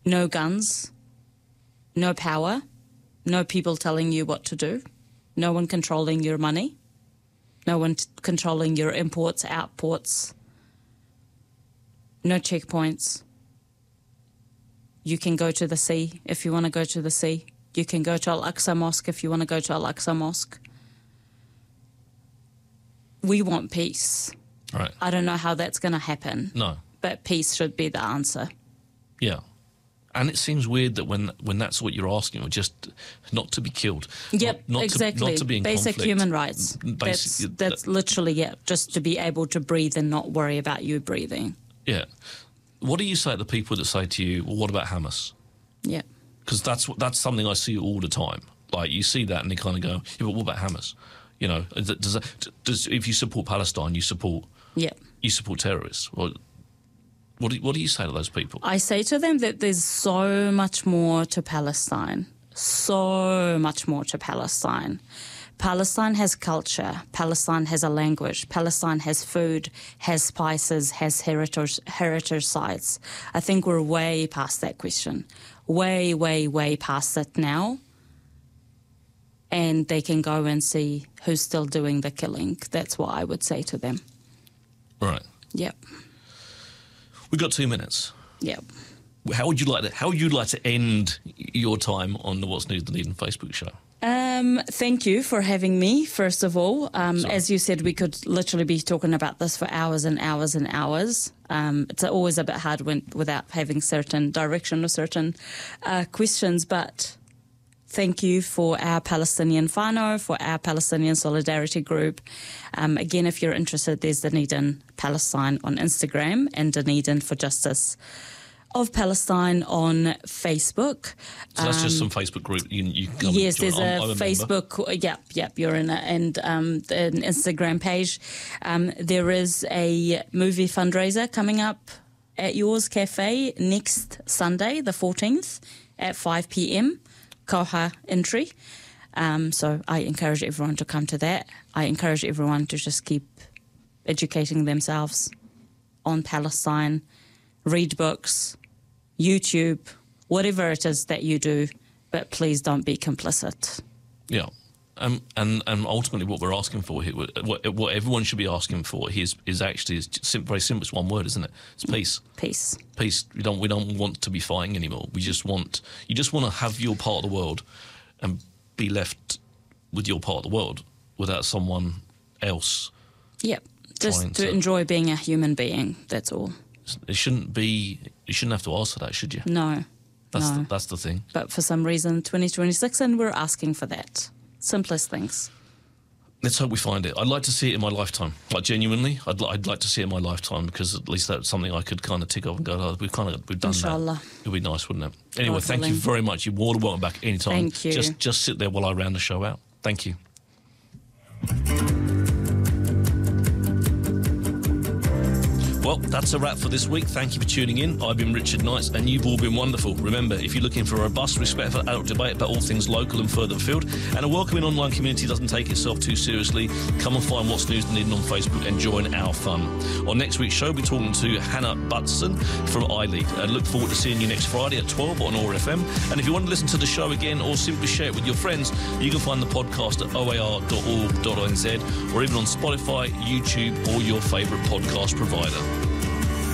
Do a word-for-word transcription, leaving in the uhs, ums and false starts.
no guns, no power, no people telling you what to do, no one controlling your money, no one t- controlling your imports, outports, no checkpoints. You can go to the sea if you want to go to the sea. You can go to Al-Aqsa Mosque if you want to go to Al-Aqsa Mosque. We want peace. Right. I don't know how that's going to happen. No. But peace should be the answer. Yeah. And it seems weird that when when that's what you're asking, or just not to be killed. Yep, not, not exactly. To, not to be in Basic conflict. human rights. Basic, that's that's literally, yeah, just to be able to breathe and not worry about you breathing. Yeah. What do you say to the people that say to you, well, what about Hamas? Yeah. Because that's, that's something I see all the time. Like, you see that and they kind of go, yeah, but what about Hamas? You know, does that, does, if you support Palestine, you support yeah. you support terrorists. Well, what do, what do you say to those people? I say to them that there's so much more to Palestine, so much more to Palestine. Palestine has culture. Palestine has a language. Palestine has food, has spices, has heritage, heritage sites. I think we're way past that question. Way, way, way past it now. And they can go and see who's still doing the killing. That's what I would say to them. Right. Yep. We've got two minutes. Yep. How would you like to? How would you like to end your time on the What's News Dunedin Facebook show? Um, thank you for having me. First of all, um, as you said, we could literally be talking about this for hours and hours and hours. Um, it's always a bit hard when without having certain direction or certain uh, questions, but. Thank you for our Palestinian whānau, for our Palestinian Solidarity Group. Um, again, if you're interested, there's Dunedin Palestine on Instagram and Dunedin for Justice of Palestine on Facebook. So that's um, just some Facebook group. You, you can come yes, and join. there's a, I'm, I'm a Facebook. member. Yep, yep, you're in it, and um, an Instagram page. Um, there is a movie fundraiser coming up at Yours Cafe next Sunday, the fourteenth, at five p.m. Koha entry. Um, so I encourage everyone to come to that. I encourage everyone to just keep educating themselves on Palestine, read books, YouTube, whatever it is that you do, but please don't be complicit. Yeah. Um, and and ultimately, what we're asking for here, what, what everyone should be asking for here is, is actually is sim- very simple. It's one word, isn't it? It's peace. Peace. Peace. We don't we don't want to be fighting anymore. We just want you just want to have your part of the world, and be left with your part of the world without someone else. Yep. Just to, to enjoy being a human being. That's all. It shouldn't be. You shouldn't have to ask for that, should you? No. That's no. The, that's the thing. But for some reason, twenty twenty-six, and we're asking for that. Simplest things. Let's hope we find it. I'd like to see it in my lifetime. Like, genuinely, I'd, li- I'd like to see it in my lifetime, because at least that's something I could kind of tick off and go, oh, we've kind of we've done Inshallah. that. It'd be nice, wouldn't it? Anyway, God thank willing. you very much. You're more than welcome back anytime. Thank you. Just, just sit there while I round the show out. Thank you. Well, that's a wrap for this week. Thank you for tuning in. I've been Richard Knights, and you've all been wonderful. Remember, if you're looking for a robust, respectful adult debate about all things local and further afield, and a welcoming online community doesn't take itself too seriously, come and find What's News Dunedin on Facebook and join our fun. On next week's show, we'll be talking to Hannah Butson from iLead. I look forward to seeing you next Friday at twelve on O A R F M. And if you want to listen to the show again or simply share it with your friends, you can find the podcast at o a r dot org dot n z or even on Spotify, YouTube, or your favourite podcast provider.